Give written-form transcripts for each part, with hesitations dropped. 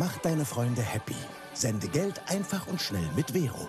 Mach deine Freunde happy. Sende Geld einfach und schnell mit Vero.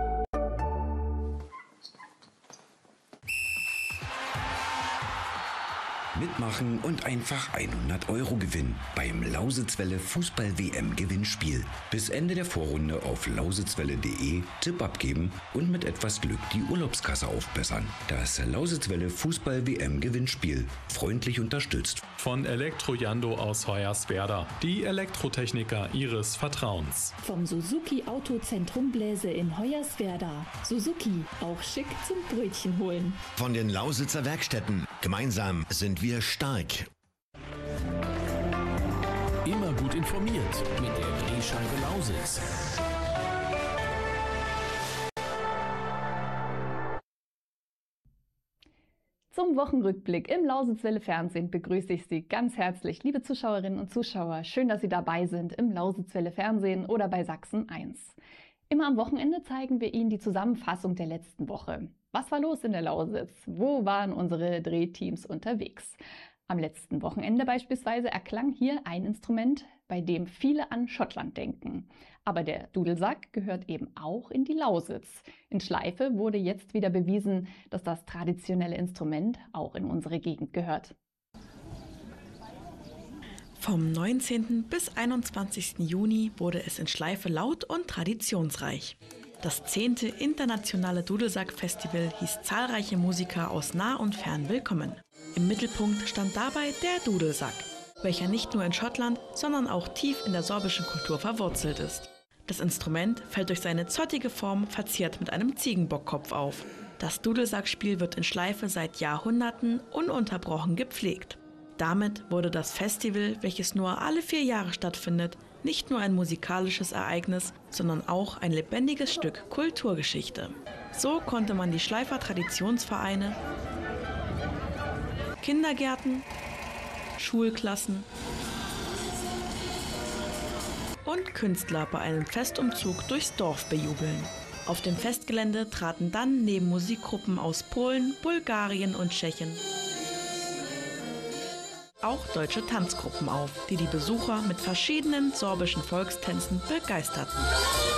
Mitmachen und einfach 100 € gewinnen beim Lausitzwelle Fußball-WM-Gewinnspiel. Bis Ende der Vorrunde auf lausitzwelle.de Tipp abgeben und mit etwas Glück die Urlaubskasse aufbessern. Das Lausitzwelle Fußball-WM-Gewinnspiel. Freundlich unterstützt von Elektrojando aus Hoyerswerda. Die Elektrotechniker Ihres Vertrauens. Vom Suzuki Autozentrum Bläse in Hoyerswerda. Suzuki, auch schick zum Brötchen holen. Von den Lausitzer Werkstätten. Gemeinsam sind wir stark. Immer gut informiert mit der Drehscheibe Lausitz. Zum Wochenrückblick im Lausitzwelle Fernsehen begrüße ich Sie ganz herzlich, liebe Zuschauerinnen und Zuschauer. Schön, dass Sie dabei sind im Lausitzwelle Fernsehen oder bei Sachsen 1. Immer am Wochenende zeigen wir Ihnen die Zusammenfassung der letzten Woche. Was war los in der Lausitz? Wo waren unsere Drehteams unterwegs? Am letzten Wochenende beispielsweise erklang hier ein Instrument, bei dem viele an Schottland denken. Aber der Dudelsack gehört eben auch in die Lausitz. In Schleife wurde jetzt wieder bewiesen, dass das traditionelle Instrument auch in unsere Gegend gehört. Vom 19. bis 21. Juni wurde es in Schleife laut und traditionsreich. Das 10. internationale Dudelsack-Festival hieß zahlreiche Musiker aus nah und fern willkommen. Im Mittelpunkt stand dabei der Dudelsack, welcher nicht nur in Schottland, sondern auch tief in der sorbischen Kultur verwurzelt ist. Das Instrument fällt durch seine zottige Form verziert mit einem Ziegenbockkopf auf. Das Dudelsackspiel wird in Schleife seit Jahrhunderten ununterbrochen gepflegt. Damit wurde das Festival, welches nur alle 4 Jahre stattfindet, nicht nur ein musikalisches Ereignis, sondern auch ein lebendiges Stück Kulturgeschichte. So konnte man die Schleifer Traditionsvereine, Kindergärten, Schulklassen und Künstler bei einem Festumzug durchs Dorf bejubeln. Auf dem Festgelände traten dann neben Musikgruppen aus Polen, Bulgarien und Tschechien auch deutsche Tanzgruppen auf, die die Besucher mit verschiedenen sorbischen Volkstänzen begeisterten.